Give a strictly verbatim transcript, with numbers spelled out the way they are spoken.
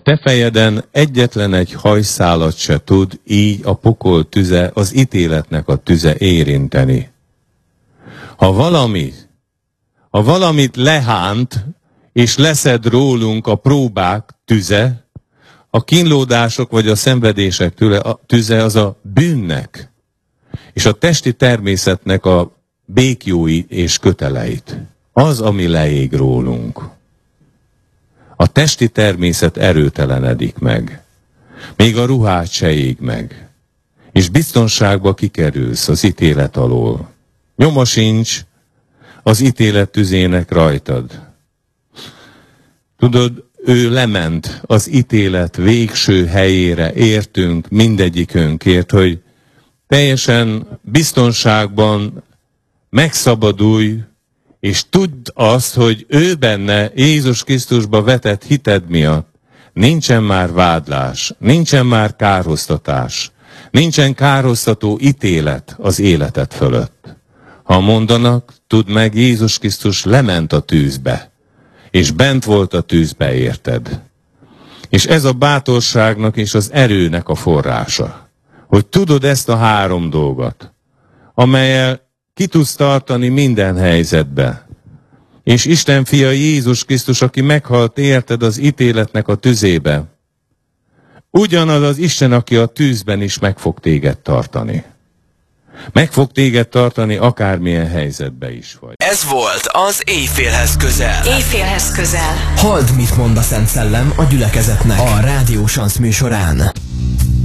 te fejeden egyetlen egy hajszálat se tud így a pokol tüze, az ítéletnek a tüze érinteni. Ha valami, ha valamit lehánt, és leszed rólunk a próbák tüze, a kínlódások vagy a szenvedések tüle, a tüze az a bűnnek, és a testi természetnek a békjói és köteleit. Az, ami leég rólunk. A testi természet erőtelenedik meg. Még a ruhád se ég meg. És biztonságba kikerülsz az ítélet alól. Nyoma sincs az ítélet tüzének rajtad. Tudod, ő lement az ítélet végső helyére, értünk mindegyikünkért, hogy teljesen biztonságban megszabadulj, és tudd azt, hogy ő benne, Jézus Krisztusba vetett hited miatt nincsen már vádlás, nincsen már kárhoztatás, nincsen kárhoztató ítélet az életed fölött. Ha mondanak, tudd meg, Jézus Krisztus lement a tűzbe, és bent volt a tűzbe, érted. És ez a bátorságnak és az erőnek a forrása, hogy tudod ezt a három dolgot, amellyel ki tudsz tartani minden helyzetbe. És Isten fia Jézus Krisztus, aki meghalt érted az ítéletnek a tüzébe, ugyanaz az Isten, aki a tűzben is meg fog téged tartani. Meg fog téged tartani, akármilyen helyzetbe is vagy. Ez volt az Éjfélhez közel. Éjfélhez közel. Halld, mit mond a Szent Szellem a gyülekezetnek a Rádió Sansz műsorán.